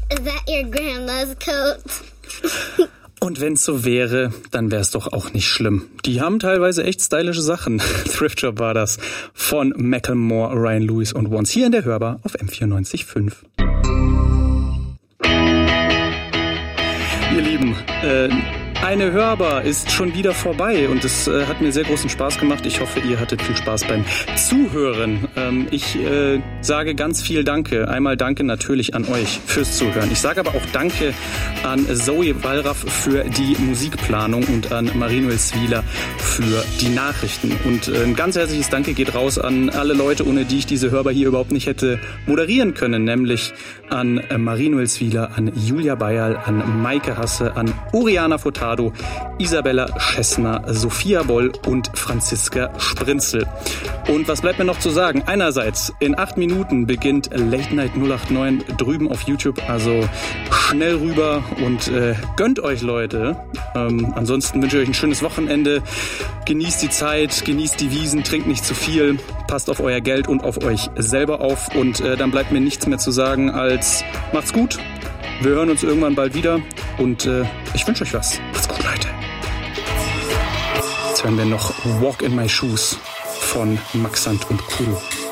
Is that your grandma's coat? Und wenn's so wäre, dann wär's doch auch nicht schlimm. Die haben teilweise echt stylische Sachen. Thrift Shop war das von Macklemore, Ryan Lewis und Once hier in der Hörbar auf M94.5. Ihr Lieben, eine Hörbar ist schon wieder vorbei und es hat mir sehr großen Spaß gemacht. Ich hoffe, ihr hattet viel Spaß beim Zuhören. Ich sage ganz viel Danke. Einmal Danke natürlich an euch fürs Zuhören. Ich sage aber auch Danke an Zoe Wallraff für die Musikplanung und an Marie-Noel Zwieler für die Nachrichten. Und ein ganz herzliches Danke geht raus an alle Leute, ohne die ich diese Hörbar hier überhaupt nicht hätte moderieren können, nämlich an Marie-Noel Zwieler, an Julia Bayerl, an Maike Hasse, an Oriana Furtado, Isabella Schessner, Sophia Boll und Franziska Sprinzel. Und was bleibt mir noch zu sagen? Einerseits, in 8 Minuten beginnt Late Night 089 drüben auf YouTube, also schnell rüber und gönnt euch, Leute. Ansonsten wünsche ich euch ein schönes Wochenende. Genießt die Zeit, genießt die Wiesen, trinkt nicht zu viel, passt auf euer Geld und auf euch selber auf und dann bleibt mir nichts mehr zu sagen als macht's gut. Wir hören uns irgendwann bald wieder und ich wünsche euch was. Macht's gut, Leute. Jetzt hören wir noch Walk in My Shoes von Maxant und Kuro.